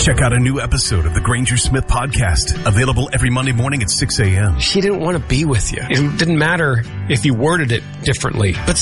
Check out a new episode of the Granger Smith Podcast, available every Monday morning at 6 a.m. She didn't want to be with you. It didn't matter if you worded it differently, but